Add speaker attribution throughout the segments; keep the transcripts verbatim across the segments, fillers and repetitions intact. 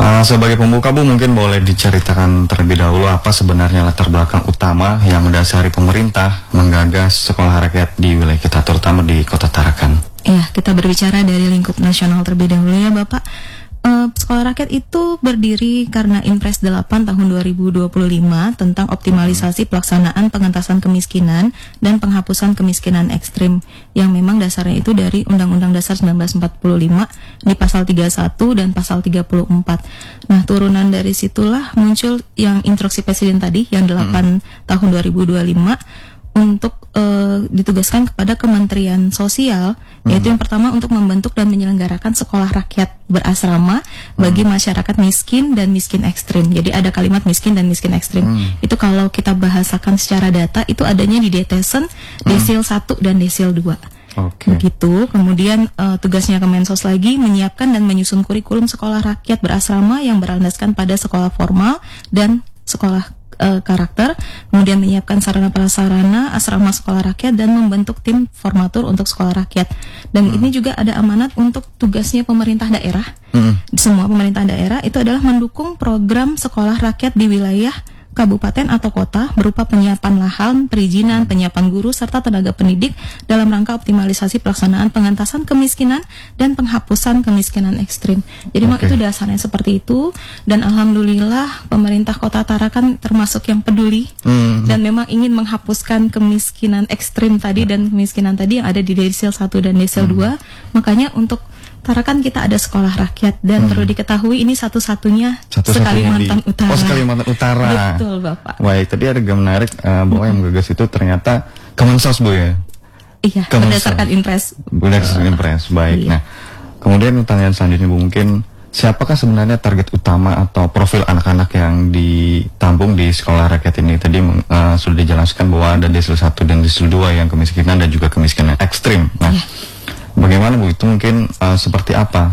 Speaker 1: Uh, sebagai pembuka Bu, mungkin boleh diceritakan terlebih dahulu apa sebenarnya latar belakang utama yang mendasari pemerintah menggagas sekolah rakyat di wilayah kita, terutama di Kota Tarakan.
Speaker 2: Iya, kita berbicara dari lingkup nasional terlebih dahulu ya Bapak. Uh, sekolah rakyat itu berdiri karena Impres delapan tahun dua ribu dua puluh lima tentang optimalisasi pelaksanaan pengentasan kemiskinan dan penghapusan kemiskinan ekstrim, yang memang dasarnya itu dari Undang-Undang Dasar seribu sembilan ratus empat puluh lima di pasal tiga puluh satu dan pasal tiga puluh empat. Nah, turunan dari situlah muncul yang instruksi Presiden tadi yang delapan hmm. tahun dua ribu dua puluh lima untuk uh, ditugaskan kepada Kementerian Sosial, hmm. yaitu yang pertama untuk membentuk dan menyelenggarakan sekolah rakyat berasrama hmm. bagi masyarakat miskin dan miskin ekstrim. Jadi ada kalimat miskin dan miskin ekstrim. Hmm. Itu kalau kita bahasakan secara data, itu adanya di Detesen, hmm. Desil satu dan Desil dua. Okay. Begitu. Kemudian uh, tugasnya Kemensos lagi menyiapkan dan menyusun kurikulum sekolah rakyat berasrama yang berlandaskan pada sekolah formal dan sekolah Uh, karakter, kemudian menyiapkan sarana prasarana asrama sekolah rakyat dan membentuk tim formatur untuk sekolah rakyat. Dan hmm. ini juga ada amanat untuk tugasnya pemerintah daerah. Hmm. Semua pemerintah daerah itu adalah mendukung program sekolah rakyat di wilayah kabupaten atau kota berupa penyiapan lahan, perizinan, penyiapan guru serta tenaga pendidik dalam rangka optimalisasi pelaksanaan pengentasan kemiskinan dan penghapusan kemiskinan ekstrim. Jadi okay. memang itu dasarnya seperti itu, dan alhamdulillah pemerintah Kota Tarakan termasuk yang peduli mm-hmm. dan memang ingin menghapuskan kemiskinan ekstrim tadi dan kemiskinan tadi yang ada di Desil satu dan Desil mm-hmm. dua. Makanya untuk Tarakan kita ada sekolah rakyat, dan hmm. perlu diketahui ini satu-satunya
Speaker 1: Satu
Speaker 2: Kalimantan
Speaker 1: di,
Speaker 2: Utara.
Speaker 1: Oh, Kalimantan Utara.
Speaker 2: Betul, Bapak.
Speaker 1: Baik, tadi ada yang menarik uh, bahwa hmm. yang menggagas itu ternyata Kemensos, Bu ya.
Speaker 2: Iya,
Speaker 1: Kemensos.
Speaker 2: berdasarkan Impres.
Speaker 1: Berdasarkan uh, Impres. Baik. Iya. Nah, kemudian pertanyaan selanjutnya Bu, mungkin siapakah sebenarnya target utama atau profil anak-anak yang ditampung di sekolah rakyat ini? Tadi uh, sudah dijelaskan bahwa ada Desil satu dan Desil dua yang kemiskinan dan juga kemiskinan ekstrim. Nah, iya. bagaimana Bu, itu mungkin uh, seperti apa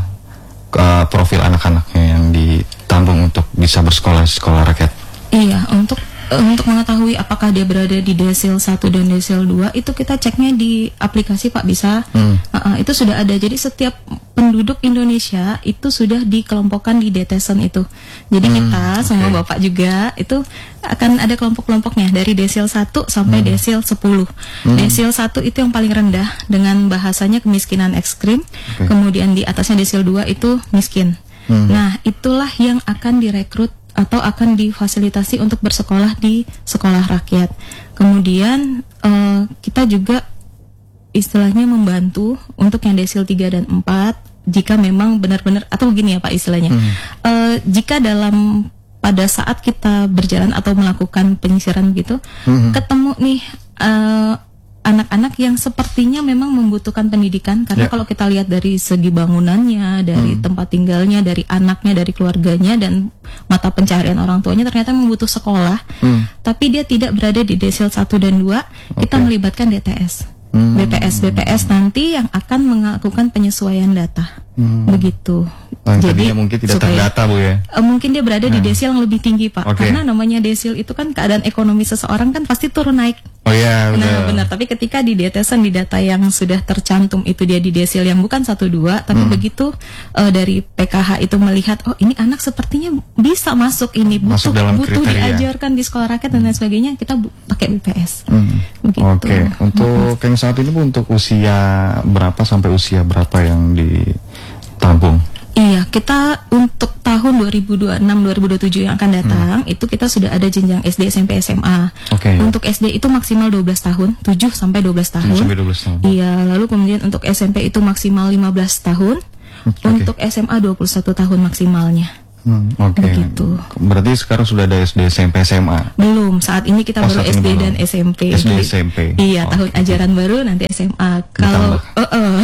Speaker 1: uh, profil anak-anaknya yang ditampung untuk bisa bersekolah di sekolah rakyat?
Speaker 2: Iya, untuk uh, untuk mengetahui apakah dia berada di Desil satu dan Desil dua, itu kita ceknya di aplikasi Pak, bisa. Hmm. Uh, uh, itu sudah ada. Jadi setiap penduduk Indonesia itu sudah dikelompokkan di Detesen itu. Jadi hmm, kita sama okay. Bapak juga itu akan ada kelompok-kelompoknya dari Desil satu sampai hmm. Desil sepuluh. Hmm. Desil satu itu yang paling rendah dengan bahasanya kemiskinan ekstrim. Okay. Kemudian di atasnya Desil dua itu miskin. Hmm. Nah, itulah yang akan direkrut atau akan difasilitasi untuk bersekolah di sekolah rakyat. Kemudian uh, kita juga istilahnya membantu untuk yang Desil tiga dan empat jika memang benar-benar, atau begini ya Pak istilahnya. Hmm. Uh, jika dalam pada saat kita berjalan atau melakukan penyisiran gitu, hmm. ketemu nih uh, anak-anak yang sepertinya memang membutuhkan pendidikan, karena yeah. kalau kita lihat dari segi bangunannya, dari hmm. tempat tinggalnya, dari anaknya, dari keluarganya, dan mata pencaharian orang tuanya ternyata membutuh sekolah, hmm. tapi dia tidak berada di Desil satu dan dua, okay. kita melibatkan D T S. Hmm. B P S B P S nanti yang akan melakukan penyesuaian data, hmm. begitu.
Speaker 1: Nah, jadi mungkin tidak supaya, terdata Bu ya.
Speaker 2: Uh, mungkin dia berada nah. di desil yang lebih tinggi Pak, okay. karena namanya desil itu kan keadaan ekonomi seseorang kan pasti turun naik.
Speaker 1: Oh iya.
Speaker 2: Nah benar, tapi ketika di Detesen di data yang sudah tercantum itu dia di desil yang bukan satu dua, tapi hmm. begitu uh, dari P K H itu melihat, oh ini anak sepertinya bisa masuk ini, butuh masuk dalam butuh kriteria. Diajarkan di sekolah rakyat dan lain sebagainya, kita bu- pakai B P S. Hmm.
Speaker 1: Oke, okay. untuk hmm. yang saat ini Bu, untuk usia berapa sampai usia berapa yang ditampung?
Speaker 2: Iya, kita untuk tahun dua ribu dua puluh enam dua ribu dua puluh tujuh yang akan datang, hmm. itu kita sudah ada jenjang S D, S M P, S M A. Okay. Untuk S D itu maksimal dua belas tahun, tujuh sampai dua belas tahun.
Speaker 1: tujuh sampai dua belas tahun.
Speaker 2: Iya, lalu kemudian untuk S M P itu maksimal lima belas tahun. Okay. Untuk S M A dua puluh satu tahun maksimalnya.
Speaker 1: Hmm, Oke. Okay.
Speaker 2: Begitu.
Speaker 1: Berarti sekarang sudah ada S D, S M P, S M A?
Speaker 2: Belum. Saat ini kita oh, baru S D belum. Dan S M P.
Speaker 1: S D, S M P.
Speaker 2: Iya, oh, tahun okay. ajaran baru nanti S M A. Kalau uh, uh.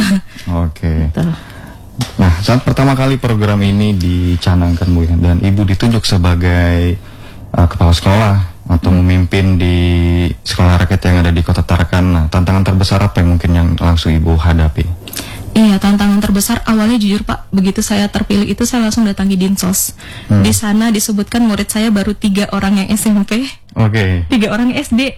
Speaker 1: Oke. Okay. Nah, saat pertama kali program ini dicanangkan Bu ya, dan Ibu ditunjuk sebagai uh, kepala sekolah atau hmm. memimpin di sekolah rakyat yang ada di Kota Tarakan. Nah, tantangan terbesar apa yang mungkin yang langsung Ibu hadapi?
Speaker 2: Iya, tantangan terbesar awalnya jujur Pak, begitu saya terpilih itu saya langsung datangi Dinsos. Hmm. Di sana disebutkan murid saya baru tiga orang yang S M P,
Speaker 1: okay.
Speaker 2: tiga orang yang S D.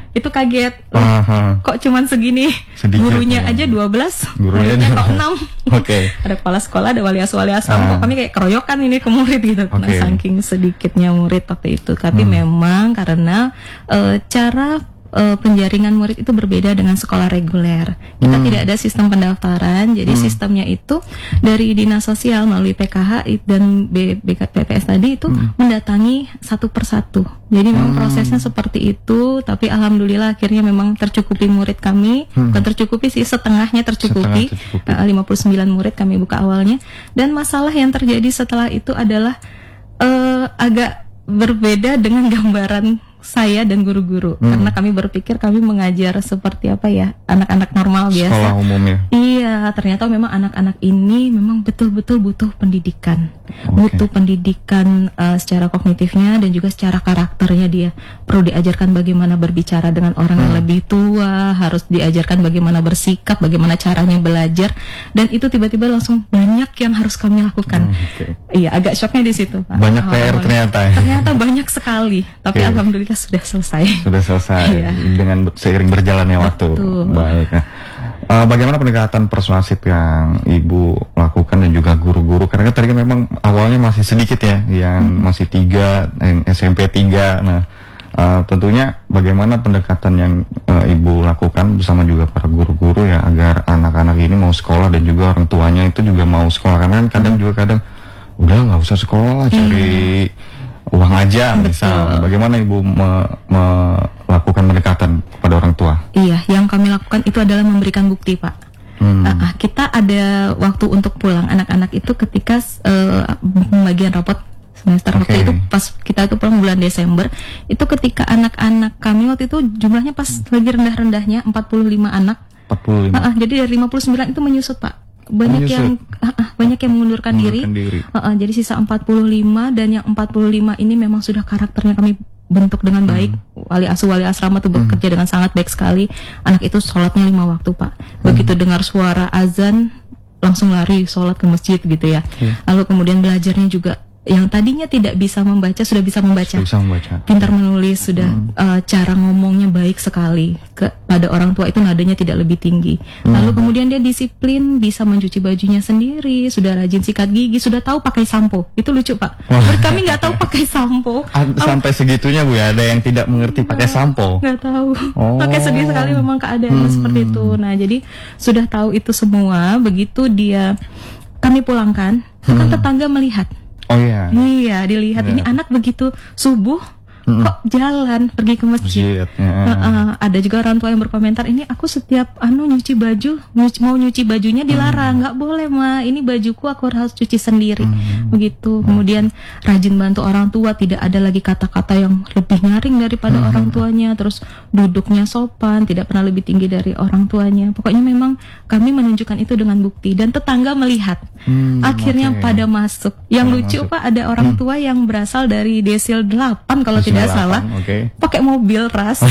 Speaker 2: itu kaget.
Speaker 1: Aha.
Speaker 2: Kok cuman segini?
Speaker 1: Sedikit,
Speaker 2: Gurunya
Speaker 1: ya.
Speaker 2: aja dua belas,
Speaker 1: Gurunya
Speaker 2: muridnya
Speaker 1: dua
Speaker 2: kok
Speaker 1: belas.
Speaker 2: enam.
Speaker 1: Oke.
Speaker 2: Ada kepala sekolah, ada wali asuh wali asrama.
Speaker 1: Ah.
Speaker 2: Kok kami kayak keroyokan ini ke murid gitu. Nah,
Speaker 1: Oke.
Speaker 2: saking sedikitnya murid waktu itu. Tapi
Speaker 1: Hmm.
Speaker 2: memang karena eh, cara eh, penjaringan murid itu berbeda dengan sekolah reguler. Kita
Speaker 1: Hmm.
Speaker 2: tidak ada sistem pendaftaran, jadi
Speaker 1: Hmm.
Speaker 2: sistemnya itu dari dinas sosial melalui P K H dan B- BK P P S tadi itu
Speaker 1: Hmm.
Speaker 2: mendatangi satu persatu. Jadi memang
Speaker 1: Hmm.
Speaker 2: prosesnya seperti itu, tapi alhamdulillah akhirnya memang tercukupi murid kami.
Speaker 1: Hmm.
Speaker 2: Bukan tercukupi sih, setengahnya tercukupi.
Speaker 1: Setengah tercukupi.
Speaker 2: Eh, lima puluh sembilan murid kami buka awalnya. Dan masalah yang terjadi setelah itu adalah eh, agak berbeda dengan gambaran saya dan guru-guru.
Speaker 1: Hmm.
Speaker 2: Karena kami berpikir kami mengajar seperti apa ya, anak-anak normal biasa.
Speaker 1: Sekolah umum ya.
Speaker 2: Iya, ternyata memang anak-anak ini memang betul-betul butuh pendidikan,
Speaker 1: Oke.
Speaker 2: butuh pendidikan uh, secara kognitifnya dan juga secara karakternya dia. Perlu diajarkan bagaimana berbicara dengan orang yang
Speaker 1: Hmm.
Speaker 2: lebih tua, harus diajarkan bagaimana bersikap, bagaimana caranya belajar, dan itu tiba-tiba langsung banyak yang harus kami lakukan.
Speaker 1: Hmm, oke.
Speaker 2: Iya, agak shocknya di situ, Pak.
Speaker 1: Banyak P R
Speaker 2: Awal-awal.
Speaker 1: ternyata ya.
Speaker 2: Ternyata banyak sekali, tapi
Speaker 1: Oke.
Speaker 2: alhamdulillah sudah selesai.
Speaker 1: Sudah selesai
Speaker 2: Iya.
Speaker 1: dengan seiring berjalannya waktu.
Speaker 2: Betul.
Speaker 1: Baik. Nah, eh, bagaimana pendekatan persuasif yang Ibu lakukan dan juga guru-guru? Karena kan tadi kan memang awalnya masih sedikit ya, yang
Speaker 2: Hmm.
Speaker 1: masih tiga, yang S M P tiga. Nah, eh, tentunya bagaimana pendekatan yang eh, Ibu lakukan bersama juga para guru-guru ya agar anak-anak ini mau sekolah dan juga orang tuanya itu juga mau sekolah. Karena kan kadang juga kadang udah nggak usah sekolah, cari uang aja misal.
Speaker 2: Betul.
Speaker 1: Bagaimana Ibu me- melakukan pendekatan kepada orang tua?
Speaker 2: Iya, yang kami lakukan itu adalah memberikan bukti, Pak.
Speaker 1: Hmm.
Speaker 2: Ah, ah, kita ada waktu untuk pulang anak-anak itu ketika eh, pembagian rapot semester.
Speaker 1: Oke.
Speaker 2: Waktu itu pas kita itu pulang bulan Desember, itu ketika anak-anak kami waktu itu jumlahnya pas lagi rendah-rendahnya empat puluh lima anak.
Speaker 1: empat puluh lima.
Speaker 2: Ah, ah, jadi dari lima puluh sembilan itu menyusut, Pak. Banyak
Speaker 1: Menyusut.
Speaker 2: yang ah, ah, banyak yang mengundurkan diri.
Speaker 1: Mengundurkan diri.
Speaker 2: Ah, ah, jadi sisa empat puluh lima, dan yang empat puluh lima ini memang sudah karakternya kami bentuk dengan baik. Wali asuh wali asrama tuh bekerja dengan sangat baik sekali. Anak itu sholatnya lima waktu, Pak. Begitu dengar suara azan langsung lari sholat ke masjid gitu ya.
Speaker 1: Iya.
Speaker 2: Lalu kemudian belajarnya juga yang tadinya tidak bisa membaca sudah bisa membaca.
Speaker 1: Bisa membaca.
Speaker 2: Pintar menulis sudah, eh, cara ngomongnya baik sekali. Ke, pada orang tua itu nadanya tidak lebih tinggi. Lalu kemudian dia disiplin, bisa mencuci bajunya sendiri, sudah rajin sikat gigi, sudah tahu pakai sampo. Itu lucu, Pak. Murid kami nggak tahu pakai sampo.
Speaker 1: Ah, sampai segitunya Bu ya, ada yang tidak mengerti pakai sampo.
Speaker 2: Nggak tahu.
Speaker 1: Oh.
Speaker 2: Pakai sedih sekali memang keadaannya
Speaker 1: Hmm.
Speaker 2: seperti itu. Nah, jadi sudah tahu itu semua. Begitu dia kami pulangkan, itu kan tetangga melihat.
Speaker 1: Oh iya.
Speaker 2: Iya, dilihat
Speaker 1: Iya.
Speaker 2: ini anak begitu subuh kok jalan pergi ke masjid.
Speaker 1: Masjid, ya.
Speaker 2: Heeh, ada juga orang tua yang berkomentar, ini aku setiap anu nyuci baju, nyuci, mau nyuci bajunya dilarang, nggak boleh ma, ini bajuku aku harus cuci sendiri, begitu. Kemudian rajin bantu orang tua, tidak ada lagi kata-kata yang lebih nyaring daripada orang tuanya, terus duduknya sopan, tidak pernah lebih tinggi dari orang tuanya. Pokoknya memang kami menunjukkan itu dengan bukti dan tetangga melihat.
Speaker 1: Hmm,
Speaker 2: Akhirnya
Speaker 1: oke.
Speaker 2: pada masuk. Yang
Speaker 1: Pada
Speaker 2: lucu
Speaker 1: masuk.
Speaker 2: Pak, ada orang tua yang berasal dari Desil delapan kalau tidak salah.
Speaker 1: Oke.
Speaker 2: Pakai mobil ras.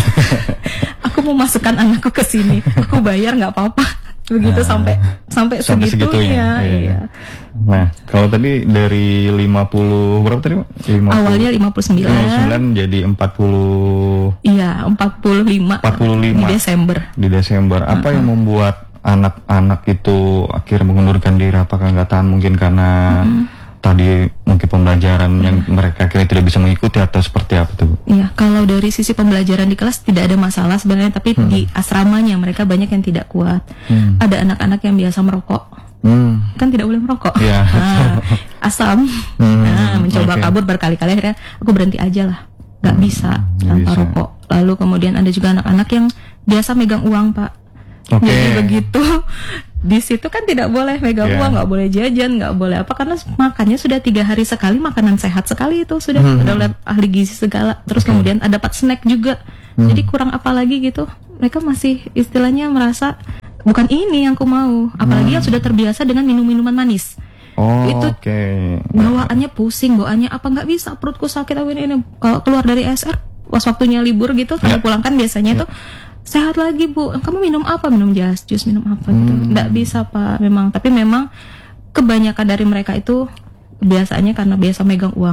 Speaker 2: Aku mau masukkan anakku ke sini. Aku bayar nggak apa-apa. Begitu
Speaker 1: Nah,
Speaker 2: sampai sampai
Speaker 1: sampai
Speaker 2: segitunya.
Speaker 1: segitunya. Iya.
Speaker 2: Iya.
Speaker 1: Nah, kalau tadi dari lima puluh berapa tadi? Pak? lima puluh.
Speaker 2: Awalnya lima puluh sembilan.
Speaker 1: lima puluh sembilan jadi empat puluh
Speaker 2: Iya, empat puluh lima.
Speaker 1: empat puluh lima.
Speaker 2: Di Desember.
Speaker 1: di Desember. Apa yang membuat anak-anak itu akhirnya mengundurkan diri? Apakah nggak tahan mungkin karena tadi mungkin pembelajaran yang mereka kira tidak bisa mengikuti atau seperti apa tuh? Bu?
Speaker 2: Iya, kalau dari sisi pembelajaran di kelas tidak ada masalah sebenarnya, tapi di asramanya mereka banyak yang tidak kuat.
Speaker 1: Hmm.
Speaker 2: Ada anak-anak yang biasa merokok.
Speaker 1: Hmm.
Speaker 2: Kan tidak boleh merokok.
Speaker 1: Iya.
Speaker 2: Nah, asam.
Speaker 1: Hmm,
Speaker 2: Nah, mencoba
Speaker 1: oke.
Speaker 2: kabur berkali-kali, akhirnya aku berhenti aja lah. Gak bisa
Speaker 1: nggak
Speaker 2: tanpa
Speaker 1: bisa.
Speaker 2: rokok. Lalu kemudian ada juga anak-anak yang biasa megang uang, Pak.
Speaker 1: Oke.
Speaker 2: Jadi begitu di situ kan tidak boleh megang
Speaker 1: Iya.
Speaker 2: uang, nggak boleh jajan, nggak boleh apa, karena makannya sudah tiga hari sekali, makanan sehat sekali itu sudah
Speaker 1: Hmm.
Speaker 2: udah oleh ahli gizi segala. Terus kemudian ada dapat snack juga.
Speaker 1: Hmm.
Speaker 2: Jadi kurang apa lagi gitu. Mereka masih istilahnya merasa bukan ini yang aku mau, apalagi yang sudah terbiasa dengan minum-minuman manis.
Speaker 1: Oh,
Speaker 2: Itu
Speaker 1: oke.
Speaker 2: bawaannya pusing, bawaannya apa nggak bisa, perutku sakit aku ini, ini. Kalau keluar dari S R pas waktunya libur gitu, kami
Speaker 1: Ya.
Speaker 2: pulangkan biasanya itu sehat lagi Bu, kamu minum apa, minum jas jus, minum apa gitu.
Speaker 1: Hmm.
Speaker 2: Nggak bisa Pak memang, tapi memang kebanyakan dari mereka itu biasanya karena biasa megang uang,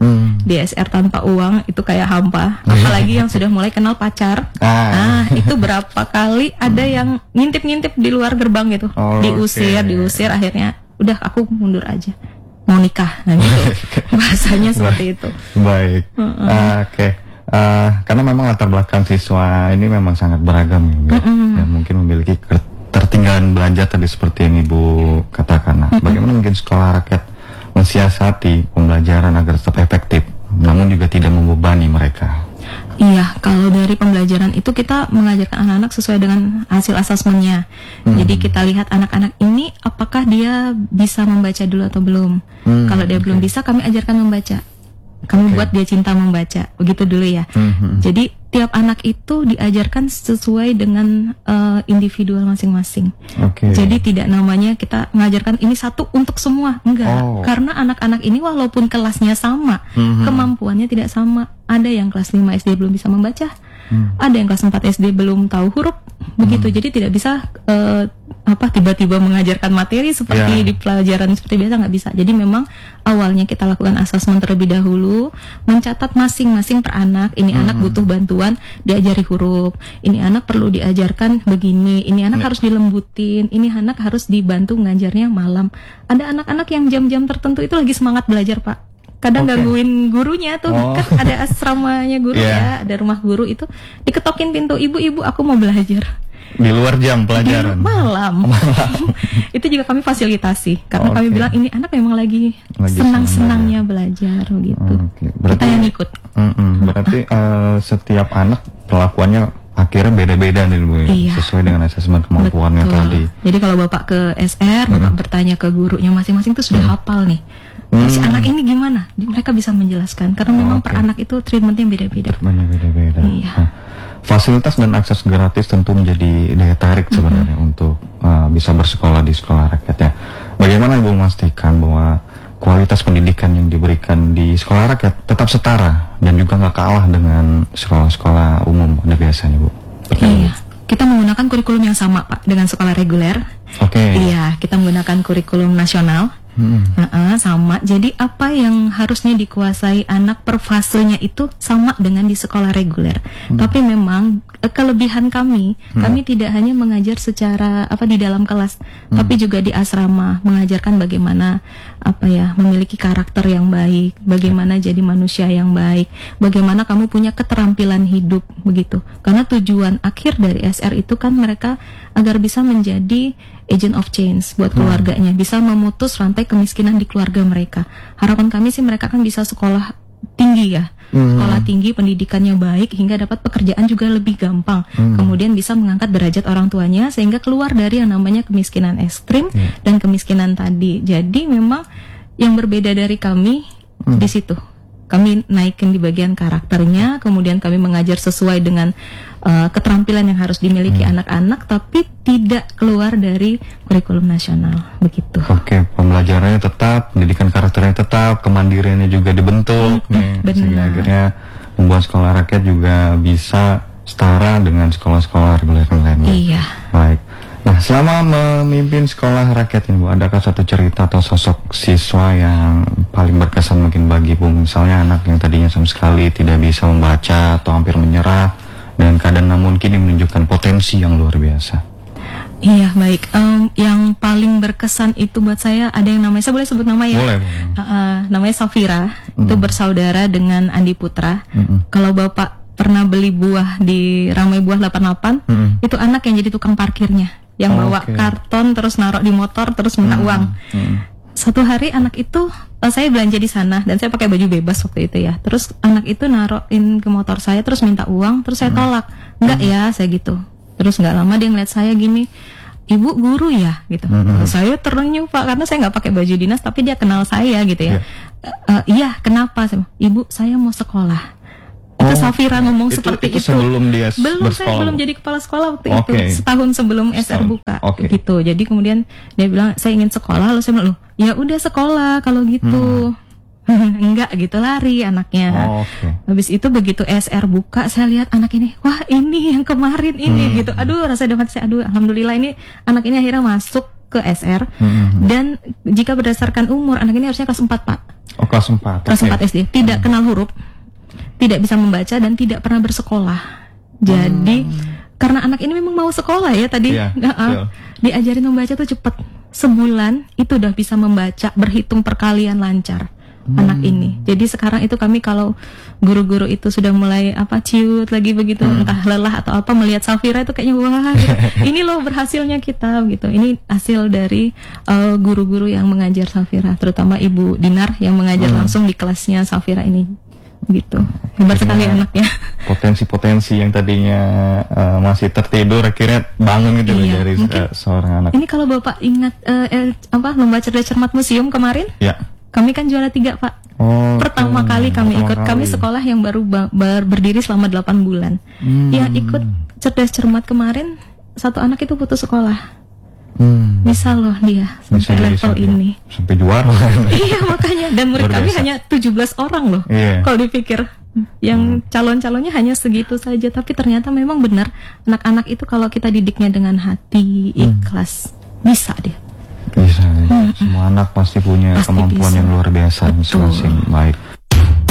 Speaker 1: Hmm.
Speaker 2: Di S R tanpa uang itu kayak hampa. Apalagi yang sudah mulai kenal pacar.
Speaker 1: Ah.
Speaker 2: Nah, itu berapa kali ada yang ngintip-ngintip di luar gerbang gitu.
Speaker 1: Oh,
Speaker 2: diusir,
Speaker 1: okay.
Speaker 2: diusir, akhirnya udah aku mundur aja. Mau nikah, nah gitu. Bahasanya seperti itu.
Speaker 1: Baik.
Speaker 2: Uh-uh.
Speaker 1: Uh, Oke. Okay. Uh, karena memang latar belakang siswa ini memang sangat beragam ya,
Speaker 2: uh-uh.
Speaker 1: dan mungkin memiliki ketertinggalan belajar tadi seperti yang Ibu katakan. Nah, uh-uh. bagaimana mungkin sekolah rakyat mensiasati pembelajaran agar tetap efektif, namun juga tidak membebani mereka?
Speaker 2: Iya, kalau dari pembelajaran itu kita mengajarkan anak-anak sesuai dengan hasil asesmennya. Hmm. Jadi kita lihat anak-anak ini apakah dia bisa membaca dulu atau belum. Hmm, kalau dia okay. belum bisa, kami ajarkan membaca. Kami okay. buat dia cinta membaca, begitu dulu ya. Hmm. Jadi tiap anak itu diajarkan sesuai dengan uh, individual masing-masing. Okay. Jadi tidak namanya kita mengajarkan ini satu untuk semua, enggak. Oh. Karena anak-anak ini walaupun kelasnya sama, hmm. kemampuannya tidak sama. Ada yang kelas lima S D belum bisa membaca, hmm. ada yang kelas empat S D belum tahu huruf, begitu. Hmm. Jadi tidak bisa uh, apa tiba-tiba mengajarkan materi seperti yeah. di pelajaran seperti biasa, nggak bisa. Jadi memang awalnya kita lakukan asesmen terlebih dahulu, mencatat masing-masing per anak. Ini hmm. anak butuh bantuan, diajari huruf. Ini anak perlu diajarkan begini. Ini anak hmm. harus dilembutin. Ini anak harus dibantu ngajarnya malam. Ada anak-anak yang jam-jam tertentu itu lagi semangat belajar, Pak. Kadang okay. gangguin gurunya tuh, oh. kan ada asramanya guru yeah. ya, ada rumah guru itu, diketokin pintu, ibu-ibu aku mau belajar.
Speaker 1: Di luar jam pelajaran?
Speaker 2: Di malam. malam. Itu juga kami fasilitasi, karena okay. kami bilang ini anak memang lagi, lagi senang-senangnya belajar gitu. Okay. Berarti, kita yang ikut. Mm-mm.
Speaker 1: Berarti uh, setiap anak perlakuannya akhirnya beda-beda nih Bu, iya. sesuai dengan asesmen kemampuannya
Speaker 2: Betul.
Speaker 1: tadi.
Speaker 2: Jadi kalau Bapak ke S R, mm-hmm. Bapak bertanya ke gurunya masing-masing tuh sudah mm. hafal nih. Hmm. Si anak ini gimana? Mereka bisa menjelaskan karena memang oh, okay. per anak itu treatmentnya beda-beda.
Speaker 1: Treatmentnya beda-beda.
Speaker 2: Iya.
Speaker 1: Nah, fasilitas dan akses gratis tentu menjadi daya tarik sebenarnya mm-hmm. untuk uh, bisa bersekolah di sekolah rakyat ya. Bagaimana Ibu memastikan bahwa kualitas pendidikan yang diberikan di sekolah rakyat tetap setara dan juga nggak kalah dengan sekolah-sekolah umum pada biasanya Bu?
Speaker 2: Iya. Kita menggunakan kurikulum yang sama Pak dengan sekolah reguler.
Speaker 1: Oke. Okay.
Speaker 2: Iya, kita menggunakan kurikulum nasional. Hmm. Uh-uh, sama. Jadi apa yang harusnya dikuasai anak per fasenya itu sama dengan di sekolah reguler. Hmm. Tapi memang kelebihan kami, hmm. kami tidak hanya mengajar secara apa di dalam kelas, hmm. tapi juga di asrama mengajarkan bagaimana apa ya memiliki karakter yang baik, bagaimana jadi manusia yang baik, bagaimana kamu punya keterampilan hidup begitu. Karena tujuan akhir dari S R itu kan mereka agar bisa menjadi agent of change buat keluarganya, hmm. bisa memutus rantai kemiskinan di keluarga mereka. Harapan kami sih mereka kan bisa sekolah tinggi ya, hmm. sekolah tinggi, pendidikannya baik hingga dapat pekerjaan juga lebih gampang. Hmm. Kemudian bisa mengangkat derajat orang tuanya sehingga keluar dari yang namanya kemiskinan ekstrim hmm. dan kemiskinan tadi. Jadi memang yang berbeda dari kami hmm. di situ. Kami naikin di bagian karakternya, kemudian kami mengajar sesuai dengan uh, keterampilan yang harus dimiliki hmm. anak-anak, tapi tidak keluar dari kurikulum nasional, begitu.
Speaker 1: Oke, pembelajarannya tetap, pendidikan karakternya tetap, kemandiriannya juga dibentuk, hmm, nih, sehingga akhirnya membuat sekolah rakyat juga bisa setara dengan sekolah-sekolah reguler lainnya.
Speaker 2: Iya.
Speaker 1: Baik. Nah, selama memimpin sekolah rakyat ini Bu, adakah satu cerita atau sosok siswa yang paling berkesan mungkin bagi Bu? Misalnya anak yang tadinya sama sekali tidak bisa membaca atau hampir menyerah, dan kadang namun kini menunjukkan potensi yang luar biasa.
Speaker 2: Iya, baik. Um, yang paling berkesan itu buat saya ada yang namanya, saya boleh sebut nama ya?
Speaker 1: Boleh.
Speaker 2: Uh, uh, namanya Safira, mm. itu bersaudara dengan Andi Putra. Mm-hmm. Kalau Bapak pernah beli buah di Ramai Buah delapan puluh delapan, mm-hmm. itu anak yang jadi tukang parkirnya. Yang bawa okay. karton terus naruh di motor terus minta hmm. uang. Hmm. Satu hari anak itu uh, saya belanja di sana dan saya pakai baju bebas waktu itu ya. Terus anak itu naruhin ke motor saya terus minta uang, terus saya tolak. Enggak hmm. ya, saya gitu. Terus nggak lama dia ngeliat saya gini, "Ibu guru ya?" gitu. Hmm. Saya terenyuh Pak karena saya nggak pakai baju dinas tapi dia kenal saya gitu ya. Yeah. Uh, uh, iya, kenapa? Ibu, saya mau sekolah. Itu Safira ngomong
Speaker 1: itu,
Speaker 2: seperti
Speaker 1: itu.
Speaker 2: itu.
Speaker 1: Sebelum dia
Speaker 2: belum
Speaker 1: bersekolah.
Speaker 2: Saya belum jadi kepala sekolah waktu
Speaker 1: okay.
Speaker 2: itu. Setahun sebelum S R buka.
Speaker 1: Okay.
Speaker 2: Gitu. Jadi kemudian dia bilang saya ingin sekolah. Lalu saya bilang, "Loh, ya udah sekolah kalau gitu." Hmm. Enggak gitu, lari anaknya.
Speaker 1: Oh, okay.
Speaker 2: Habis itu begitu S R buka, saya lihat anak ini, wah ini yang kemarin ini hmm. gitu. Aduh, rasa dalam hati saya, aduh alhamdulillah ini anak ini akhirnya masuk ke S R. Hmm. Dan jika berdasarkan umur, anak ini harusnya kelas empat Pak.
Speaker 1: Oh, kelas empat.
Speaker 2: Kelas
Speaker 1: okay.
Speaker 2: empat S D. Tidak hmm. kenal huruf, tidak bisa membaca dan tidak pernah bersekolah. Jadi hmm. karena anak ini memang mau sekolah ya tadi,
Speaker 1: yeah,
Speaker 2: nggak ah, diajarin membaca tuh cepet. Sebulan itu udah bisa membaca, berhitung perkalian lancar. Hmm. Anak ini. Jadi sekarang itu kami kalau guru-guru itu sudah mulai apa ciut lagi begitu, hmm. entah lelah atau apa, melihat Safira itu kayaknya wah gitu. Ini loh berhasilnya kita gitu. Ini hasil dari uh, guru-guru yang mengajar Safira, terutama Ibu Dinar yang mengajar hmm. langsung di kelasnya Safira ini. Gitu. Hebat sekali anaknya.
Speaker 1: Potensi-potensi yang tadinya uh, masih tertidur akhirnya bangun gitu loh
Speaker 2: iya,
Speaker 1: dari uh, seorang anak.
Speaker 2: Ini kalau Bapak ingat uh, eh, apa lomba cerdas cermat museum kemarin?
Speaker 1: Ya.
Speaker 2: Kami kan juara tiga, Pak.
Speaker 1: Oh,
Speaker 2: pertama hmm, kali kami
Speaker 1: pertama
Speaker 2: ikut,
Speaker 1: kali.
Speaker 2: Kami sekolah yang baru ba- ber- berdiri selama delapan bulan.
Speaker 1: Hmm.
Speaker 2: Yang ikut cerdas cermat kemarin, satu anak itu putus sekolah.
Speaker 1: Hmm.
Speaker 2: Bisa loh dia sampai
Speaker 1: Bisa
Speaker 2: level
Speaker 1: jadi,
Speaker 2: ini.
Speaker 1: Sampai juara.
Speaker 2: Iya makanya, dan murid kami hanya tujuh belas orang loh.
Speaker 1: Yeah.
Speaker 2: Kalau dipikir yang hmm. calon-calonnya hanya segitu saja, tapi ternyata memang benar anak-anak itu kalau kita didiknya dengan hati ikhlas, hmm. bisa dia.
Speaker 1: Bisa, hmm. semua anak pasti punya pasti kemampuan bisa. Yang luar biasa masing-masing. Baik.